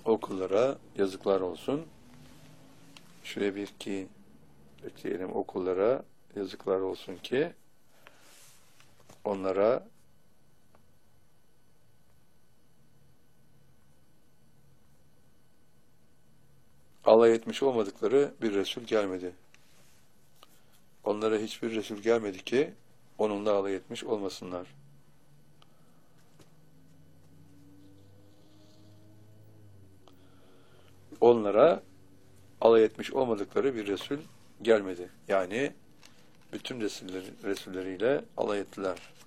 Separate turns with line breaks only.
O kullara yazıklar olsun. Şuraya bir ki ekleyelim. O kullara yazıklar olsun ki onlara alay etmiş olmadıkları bir Resul gelmedi. Onlara hiçbir Resul gelmedi ki onunla alay etmiş olmasınlar. Onlara alay etmiş olmadıkları bir Resul gelmedi. Yani bütün Resulleriyle alay ettiler.